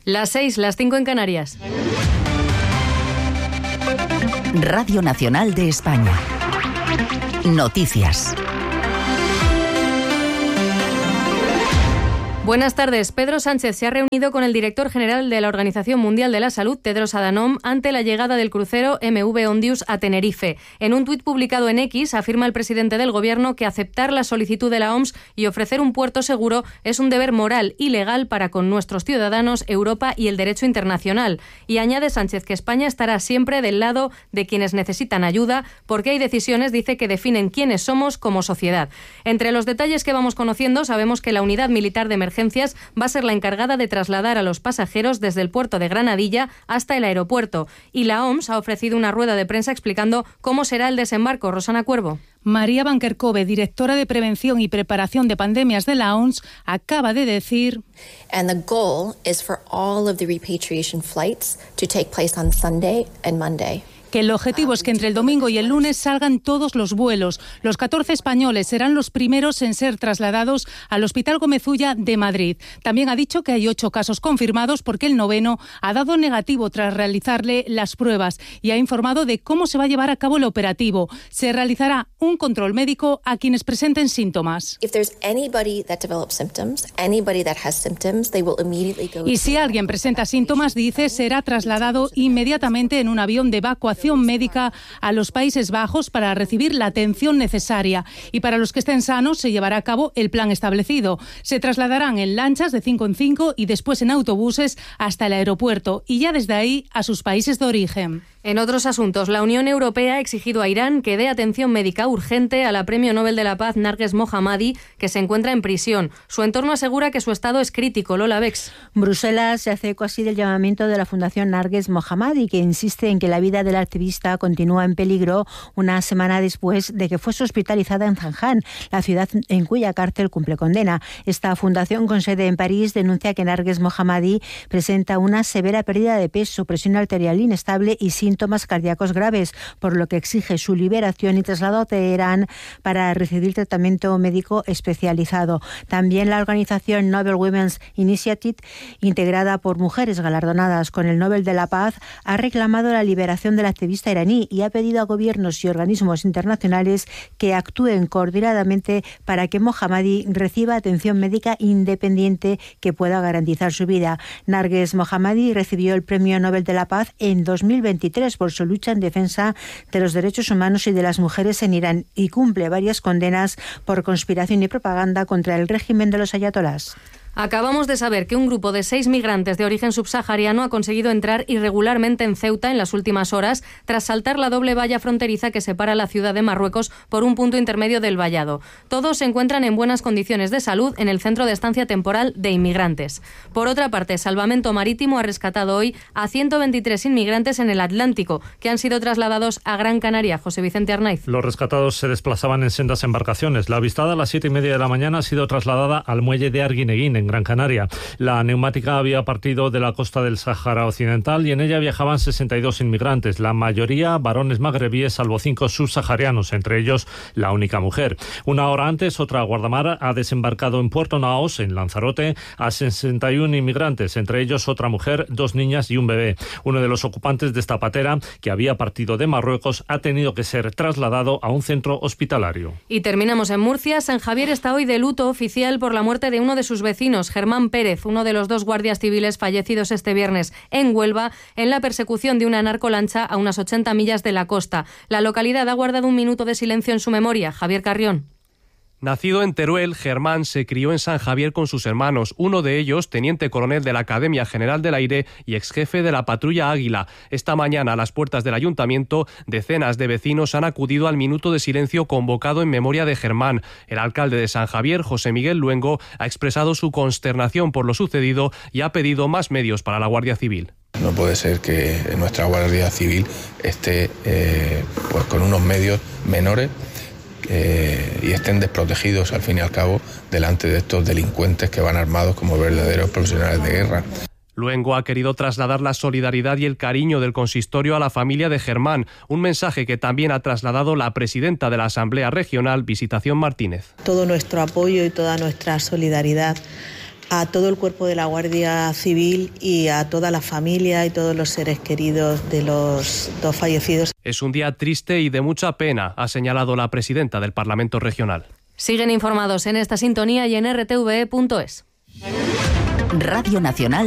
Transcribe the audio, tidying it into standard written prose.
Las 6, las 5 en Canarias. Radio Nacional de España. Noticias. Buenas tardes. Pedro Sánchez se ha reunido con el director general de la Organización Mundial de la Salud, Tedros Adhanom, ante la llegada del crucero MV Ondius a Tenerife. En un tuit publicado en X, afirma el presidente del Gobierno que aceptar la solicitud de la OMS y ofrecer un puerto seguro es un deber moral y legal para con nuestros ciudadanos, Europa y el derecho internacional. Y añade Sánchez que España estará siempre del lado de quienes necesitan ayuda, porque hay decisiones, dice, que definen quiénes somos como sociedad. Entre los detalles que vamos conociendo, sabemos que la Unidad Militar de Emergencias va a ser la encargada de trasladar a los pasajeros desde el puerto de Granadilla hasta el aeropuerto. Y la OMS ha ofrecido una rueda de prensa explicando cómo será el desembarco. Rosana Cuervo. María Van Kerkhove, directora de Prevención y Preparación de Pandemias de la OMS, acaba de decir: And the goal is for all of the repatriation flights to take place on Sunday and Monday. Que el objetivo es que entre el domingo y el lunes salgan todos los vuelos. Los 14 españoles serán los primeros en ser trasladados al Hospital Gómez Ulla de Madrid. También ha dicho que hay 8 casos confirmados porque el 9º ha dado negativo tras realizarle las pruebas y ha informado de cómo se va a llevar a cabo el operativo. Se realizará un control médico a quienes presenten síntomas. Y si alguien presenta síntomas, dice, será trasladado inmediatamente en un avión de evacuación médica a los Países Bajos para recibir la atención necesaria. Y para los que estén sanos se llevará a cabo el plan establecido. Se trasladarán en lanchas de 5 en 5 y después en autobuses hasta el aeropuerto y ya desde ahí a sus países de origen. En otros asuntos, la Unión Europea ha exigido a Irán que dé atención médica urgente a la Premio Nobel de la Paz Narges Mohammadi, que se encuentra en prisión. Su entorno asegura que su estado es crítico. Lola Bex. Bruselas se hace eco así del llamamiento de la Fundación Narges Mohammadi, que insiste en que la vida del activista continúa en peligro una semana después de que fuese hospitalizada en Zanjan, la ciudad en cuya cárcel cumple condena. Esta fundación, con sede en París, denuncia que Narges Mohammadi presenta una severa pérdida de peso, presión arterial inestable y síntomas cardíacos graves, por lo que exige su liberación y traslado a Teherán para recibir tratamiento médico especializado. También la organización Nobel Women's Initiative, integrada por mujeres galardonadas con el Nobel de la Paz, ha reclamado la liberación del activista iraní y ha pedido a gobiernos y organismos internacionales que actúen coordinadamente para que Mohammadi reciba atención médica independiente que pueda garantizar su vida. Narges Mohammadi recibió el Premio Nobel de la Paz en 2023 por su lucha en defensa de los derechos humanos y de las mujeres en Irán y cumple varias condenas por conspiración y propaganda contra el régimen de los ayatolás. Acabamos de saber que un grupo de 6 migrantes de origen subsahariano ha conseguido entrar irregularmente en Ceuta en las últimas horas tras saltar la doble valla fronteriza que separa la ciudad de Marruecos por un punto intermedio del vallado. Todos se encuentran en buenas condiciones de salud en el centro de estancia temporal de inmigrantes. Por otra parte, Salvamento Marítimo ha rescatado hoy a 123 inmigrantes en el Atlántico que han sido trasladados a Gran Canaria. José Vicente Arnaiz. Los rescatados se desplazaban en sendas embarcaciones. La avistada a las 7:30 de la mañana ha sido trasladada al muelle de Arguineguín, en Gran Canaria. La neumática había partido de la costa del Sáhara Occidental y en ella viajaban 62 inmigrantes, la mayoría varones magrebíes, salvo 5 subsaharianos, entre ellos la única mujer. Una hora antes, otra guardamar ha desembarcado en Puerto Naos, en Lanzarote, a 61 inmigrantes, entre ellos otra mujer, 2 niñas y un bebé. Uno de los ocupantes de esta patera, que había partido de Marruecos, ha tenido que ser trasladado a un centro hospitalario. Y terminamos en Murcia. San Javier está hoy de luto oficial por la muerte de uno de sus vecinos, Germán Pérez, uno de los 2 guardias civiles fallecidos este viernes en Huelva en la persecución de una narcolancha a unas 80 millas de la costa. La localidad ha guardado un minuto de silencio en su memoria. Javier Carrión. Nacido en Teruel, Germán se crió en San Javier con sus hermanos, uno de ellos teniente coronel de la Academia General del Aire y exjefe de la Patrulla Águila. Esta mañana, a las puertas del ayuntamiento, decenas de vecinos han acudido al minuto de silencio convocado en memoria de Germán. El alcalde de San Javier, José Miguel Luengo, ha expresado su consternación por lo sucedido y ha pedido más medios para la Guardia Civil. No puede ser que nuestra Guardia Civil esté con unos medios menores y estén desprotegidos al fin y al cabo delante de estos delincuentes que van armados como verdaderos profesionales de guerra. Luengo ha querido trasladar la solidaridad y el cariño del consistorio a la familia de Germán, un mensaje que también ha trasladado la presidenta de la Asamblea Regional, Visitación Martínez. Todo nuestro apoyo y toda nuestra solidaridad a todo el cuerpo de la Guardia Civil y a toda la familia y todos los seres queridos de los 2 fallecidos. Es un día triste y de mucha pena, ha señalado la presidenta del Parlamento Regional. Siguen informados en esta sintonía y en rtve.es. Radio Nacional